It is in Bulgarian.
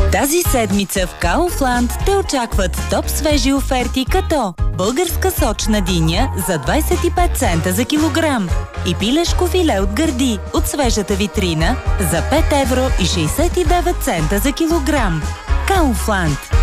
Тази седмица в Kaufland те очакват топ свежи оферти като българска сочна диня за 25 цента за килограм и пилешко филе от гърди от свежата витрина за 5 евро и 69 цента за килограм. Kaufland.